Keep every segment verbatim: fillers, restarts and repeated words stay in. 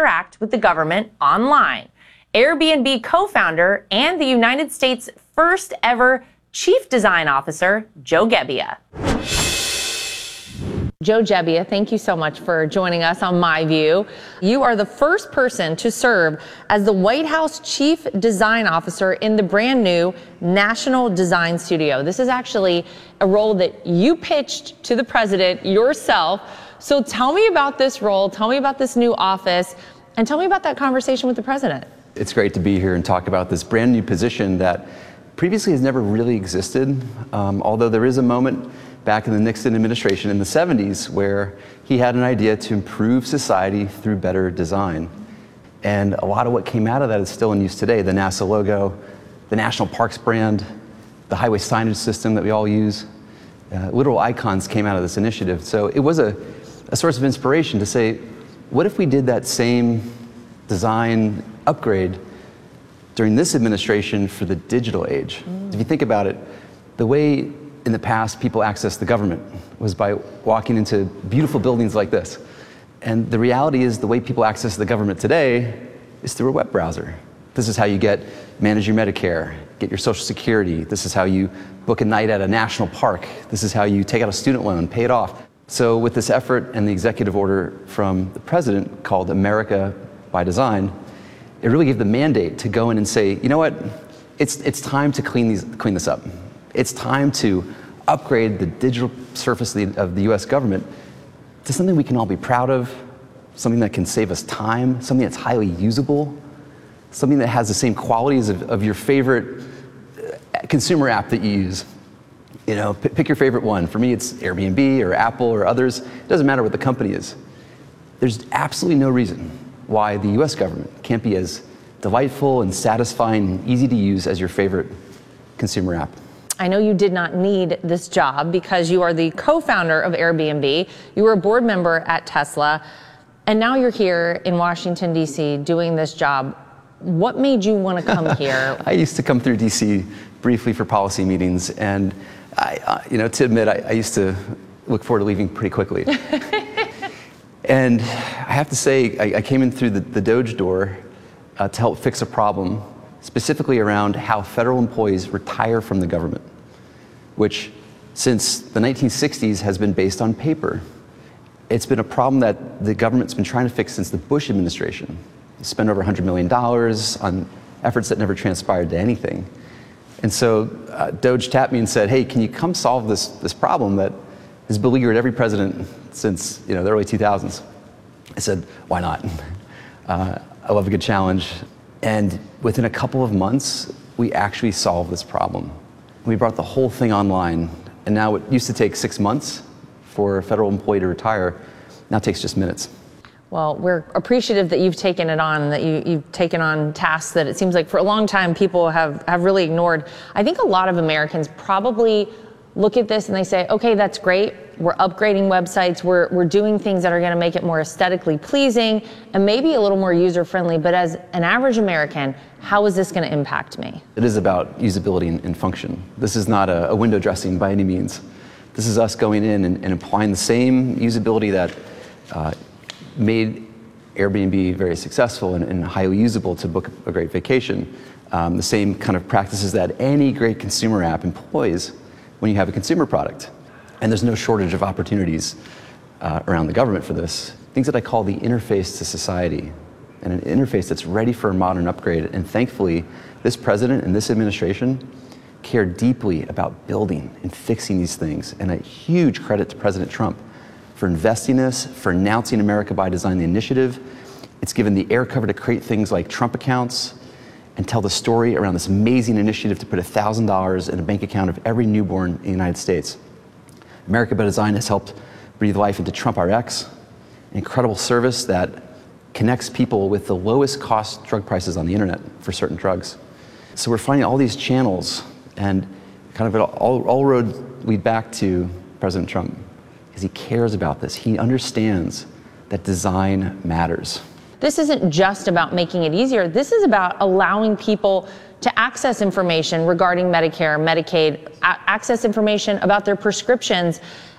interact with the government online. Airbnb co-founder and the United States' first ever Chief Design Officer, Joe Gebbia. Joe Gebbia, thank you so much for joining us on My View. You are the first person to serve as the White House Chief Design Officer in the brand new National Design Studio. This is actually a role that you pitched to the president yourself. So tell me about this role, tell me about this new office, and tell me about that conversation with the president. It's great to be here and talk about this brand new position that previously has never really existed, um, although there is a moment back in the Nixon administration in the seventies where he had an idea to improve society through better design. And a lot of what came out of that is still in use today. The NASA logo, the National Parks brand, the highway signage system that we all use, uh, literal icons came out of this initiative. So it was a, a source of inspiration to say, what if we did that same design upgrade during this administration for the digital age? Mm. If you think about it, the way in the past people accessed the government was by walking into beautiful buildings like this. And the reality is the way people access the government today is through a web browser. This is how you get, manage your Medicare, get your Social Security. This is how you book a night at a national park. This is how you take out a student loan, pay it off. So with this effort and the executive order from the president called America by Design, it really gave the mandate to go in and say, you know what, it's, it's time to clean, these, clean this up. It's time to upgrade the digital surface of the, of the U S government to something we can all be proud of, something that can save us time, something that's highly usable, something that has the same qualities of, of your favorite consumer app that you use. You know, p- pick your favorite one. For me, it's Airbnb or Apple or others. It doesn't matter what the company is. There's absolutely no reason why the U S government can't be as delightful and satisfying and easy to use as your favorite consumer app. I know you did not need this job because you are the co-founder of Airbnb. You were a board member at Tesla, and now you're here in Washington, D C doing this job. What made you want to come here? I used to come through D C briefly for policy meetings, and I, uh, you know, to admit, I, I used to look forward to leaving pretty quickly. And I have to say, I, I came in through the, the Doge door uh, to help fix a problem, specifically around how federal employees retire from the government, which since the nineteen sixties has been based on paper. It's been a problem that the government's been trying to fix since the Bush administration. They spent over one hundred million dollars on efforts that never transpired to anything. And so uh, Doge tapped me and said, hey, can you come solve this, this problem that has beleaguered every president since you know, the early two thousands? I said, why not? Uh, I love a good challenge. And within a couple of months, we actually solved this problem. We brought the whole thing online. And now it used to take six months for a federal employee to retire. Now it takes just minutes. Well, we're appreciative that you've taken it on, that you, you've taken on tasks that it seems like for a long time people have, have really ignored. I think a lot of Americans probably look at this and they say, okay, that's great. We're upgrading websites. We're, we're doing things that are going to make it more aesthetically pleasing and maybe a little more user-friendly. But as an average American, how is this going to impact me? It is about usability and, and function. This is not a, a window dressing by any means. This is us going in and, and applying the same usability that uh, made Airbnb very successful and, and highly usable to book a great vacation. Um, the same kind of practices that any great consumer app employs when you have a consumer product. And there's no shortage of opportunities uh, around the government for this. Things that I call the interface to society, and an interface that's ready for a modern upgrade. And thankfully, this president and this administration care deeply about building and fixing these things. And a huge credit to President Trump for investing this, for announcing America by Design, the initiative. It's given the air cover to create things like Trump accounts and tell the story around this amazing initiative to put one thousand dollars in a bank account of every newborn in the United States. America by Design has helped breathe life into Trump R X, an incredible service that connects people with the lowest cost drug prices on the internet for certain drugs. So we're finding all these channels, and kind of it all, all roads lead back to President Trump, because he cares about this. He understands that design matters. This isn't just about making it easier. This is about allowing people to access information regarding Medicare, Medicaid, a- access information about their prescriptions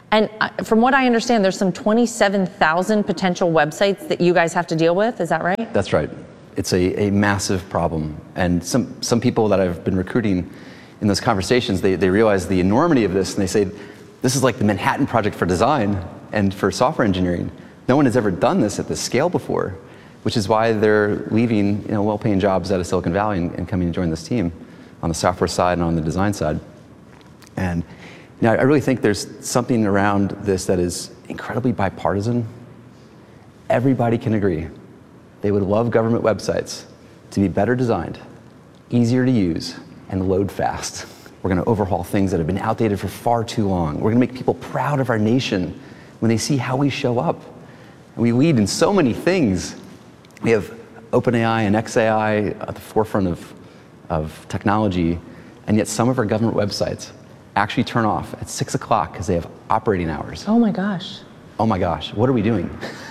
And from what I understand, there's some twenty-seven thousand potential websites that you guys have to deal with. Is that right? That's right. It's a, a massive problem. And some, some people that I've been recruiting in those conversations, they, they realize the enormity of this, and they say, this is like the Manhattan Project for design and for software engineering. No one has ever done this at this scale before, which is why they're leaving you know, well-paying jobs out of Silicon Valley and, and coming to join this team on the software side and on the design side. And you know, I really think there's something around this that is incredibly bipartisan. Everybody can agree. They would love government websites to be better designed, easier to use, and load fast. We're going to overhaul things that have been outdated for far too long. We're going to make people proud of our nation when they see how we show up. And we lead in so many things. We have OpenAI and X A I at the forefront of, of technology, and yet some of our government websites actually turn off at six o'clock because they have operating hours. Oh my gosh. Oh my gosh, what are we doing?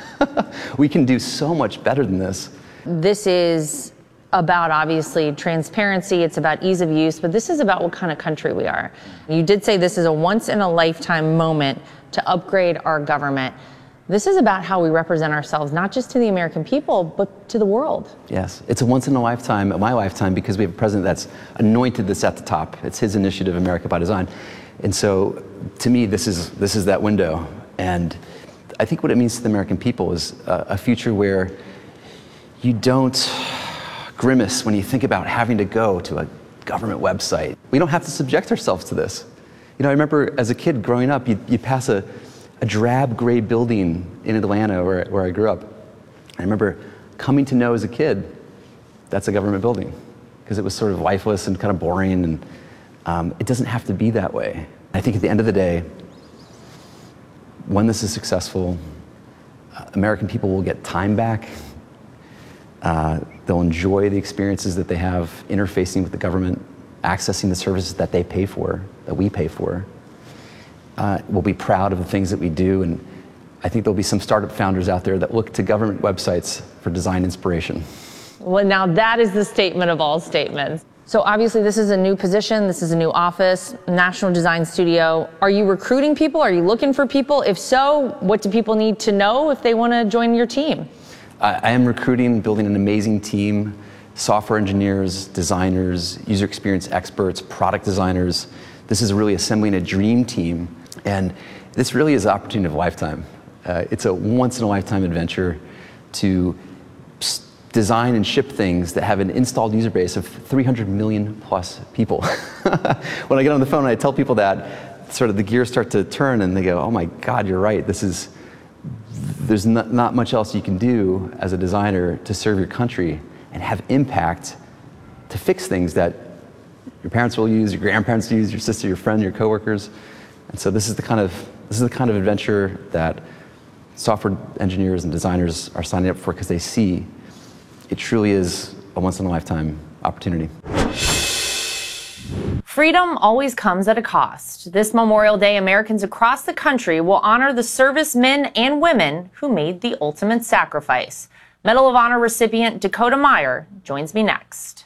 We can do so much better than this. This is about obviously transparency, it's about ease of use, but this is about what kind of country we are. You did say this is a once in a lifetime moment to upgrade our government. This is about how we represent ourselves, not just to the American people, but to the world. Yes, it's a once in a lifetime, my lifetime, because we have a president that's anointed this at the top. It's his initiative, America by Design. And so, to me, this is, this is that window. And I think what it means to the American people is a, a future where you don't grimace when you think about having to go to a government website. We don't have to subject ourselves to this. You know, I remember as a kid growing up, you, you pass a, a drab gray building in Atlanta where, where I grew up. I remember coming to know as a kid, that's a government building, because it was sort of lifeless and kind of boring, and um, it doesn't have to be that way. I think at the end of the day, when this is successful, uh, American people will get time back. Uh, they'll enjoy the experiences that they have interfacing with the government, accessing the services that they pay for, that we pay for. Uh, we'll be proud of the things that we do, and I think there'll be some startup founders out there that look to government websites for design inspiration. Well, now that is the statement of all statements. So obviously this is a new position, this is a new office, National Design Studio. Are you recruiting people? Are you looking for people? If so, what do people need to know if they want to join your team? I am recruiting, building an amazing team, software engineers, designers, user experience experts, product designers. This is really assembling a dream team, and this really is an opportunity of a lifetime. Uh, it's a once-in-a-lifetime adventure to design and ship things that have an installed user base of three hundred million plus people. When I get on the phone and I tell people that, sort of the gears start to turn and they go, oh my God, you're right. This is, there's not, not much else you can do as a designer to serve your country and have impact to fix things that your parents will use, your grandparents use, your sister, your friend, your coworkers. And so this is the kind of, this is the kind of adventure that software engineers and designers are signing up for, because they see it truly is a once-in-a-lifetime opportunity. Freedom always comes at a cost. This Memorial Day, Americans across the country will honor the servicemen and women who made the ultimate sacrifice. Medal of Honor recipient Dakota Meyer joins me next.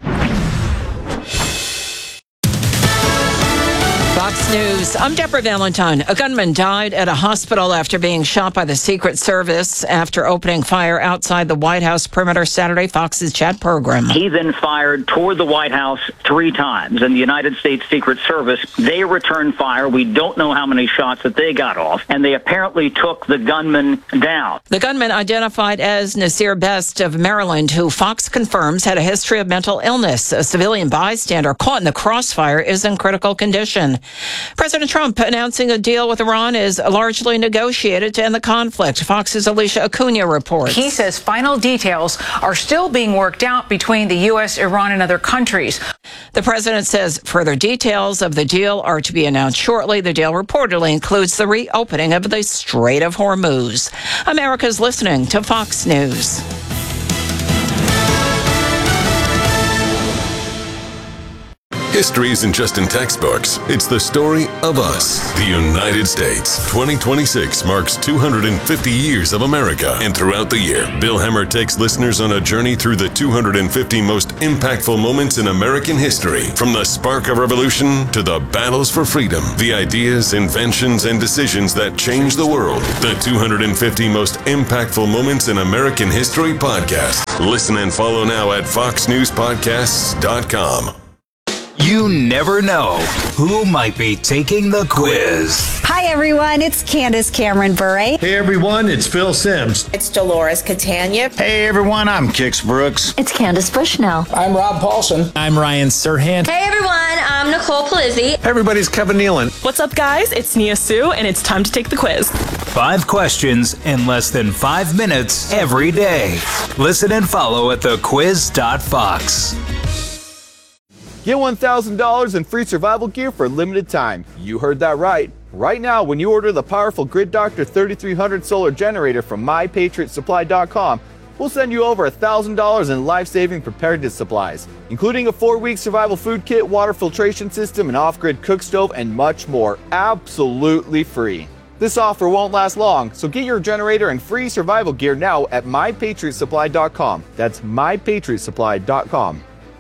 Fox News. I'm Deborah Valentine. A gunman died at a hospital after being shot by the Secret Service after opening fire outside the White House perimeter Saturday. Fox's chat program. He then fired toward the White House three times, and the United States Secret Service, they returned fire. We don't know how many shots that they got off, and they apparently took the gunman down. The gunman, identified as Nasir Best of Maryland, who Fox confirms had a history of mental illness. A civilian bystander caught in the crossfire is in critical condition. President Trump announcing a deal with Iran is largely negotiated to end the conflict. Fox's Alicia Acuna reports. He says final details are still being worked out between the U S, Iran, and other countries. The president says further details of the deal are to be announced shortly. The deal reportedly includes the reopening of the Strait of Hormuz. America's listening to Fox News. History isn't just in textbooks. It's the story of us, the United States. twenty twenty-six marks two hundred fifty years of America. And throughout the year, Bill Hemmer takes listeners on a journey through the two hundred fifty most impactful moments in American history. From the spark of revolution to the battles for freedom, the ideas, inventions, and decisions that changed the world. The two hundred fifty most impactful moments in American history podcast. Listen and follow now at fox news podcasts dot com. You never know who might be taking the quiz. Hi, everyone. It's Candace Cameron Bure. Hey, everyone. It's Phil Sims. It's Dolores Catania. Hey, everyone. I'm Kix Brooks. It's Candace Bushnell. I'm Rob Paulson. I'm Ryan Serhant. Hey, everyone. I'm Nicole Palizzi. Hey, everybody. It's Kevin Nealon. What's up, guys? It's Nia Sue, and it's time to take the quiz. Five questions in less than five minutes every day. Listen and follow at the quiz dot fox. Get one thousand dollars in free survival gear for a limited time. You heard that right. Right now, when you order the powerful Grid Doctor thirty-three hundred solar generator from my patriot supply dot com, we'll send you over one thousand dollars in life-saving preparedness supplies, including a four-week survival food kit, water filtration system, an off-grid cook stove, and much more, absolutely free. This offer won't last long, so get your generator and free survival gear now at my patriot supply dot com. That's my patriot supply dot com.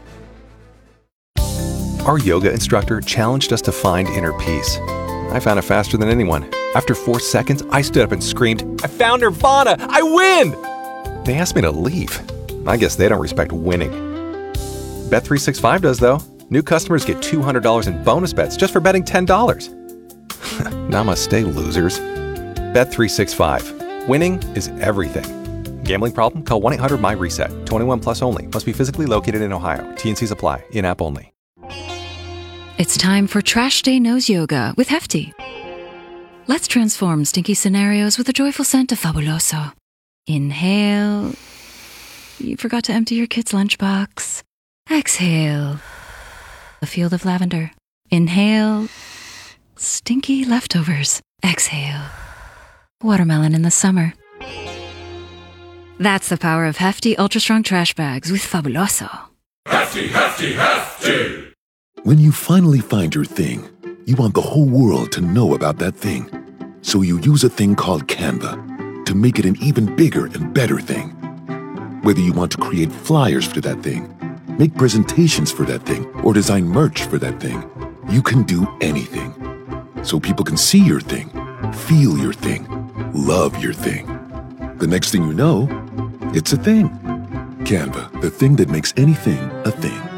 Our yoga instructor challenged us to find inner peace. I found it faster than anyone. After four seconds, I stood up and screamed, "I found Nirvana! I win!" They asked me to leave. I guess they don't respect winning. Bet three sixty-five does, though. New customers get two hundred dollars in bonus bets just for betting ten dollars. Namaste, losers. Bet three sixty-five. Winning is everything. Gambling problem? Call one eight hundred my reset. twenty-one plus only. Must be physically located in Ohio. T N Cs apply. In-app only. It's time for Trash Day Nose Yoga with Hefty. Let's transform stinky scenarios with a joyful scent of Fabuloso. Inhale. You forgot to empty your kid's lunchbox. Exhale. A field of lavender. Inhale. Stinky leftovers. Exhale. Watermelon in the summer. That's the power of Hefty Ultra Strong Trash Bags with Fabuloso. Hefty, Hefty, Hefty! When you finally find your thing, you want the whole world to know about that thing. So you use a thing called Canva to make it an even bigger and better thing. Whether you want to create flyers for that thing, make presentations for that thing, or design merch for that thing, you can do anything. So people can see your thing, feel your thing, love your thing. The next thing you know, it's a thing. Canva, the thing that makes anything a thing.